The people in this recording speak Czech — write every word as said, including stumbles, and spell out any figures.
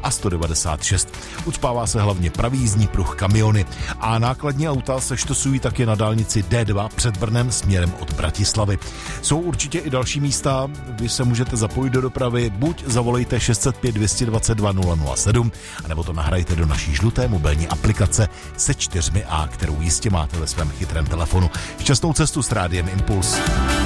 a sto devadesát šest. Ucpává se hlavně pravý jízdní pruh, kamiony a nákladní auta se štosují taky na dálnici D dva před Brnem směrem od Bratislavy. Jsou určitě i další místa, vy se můžete zapojit do dopravy, buď zavolejte šest set pět dvě dva dva nula nula sedm, anebo to nahrajte do naší žluté mobilní aplikace se čtyřmi A, kterou jistě máte ve svém chytrém telefonu. Šťastnou cestu s Rádiem Impuls.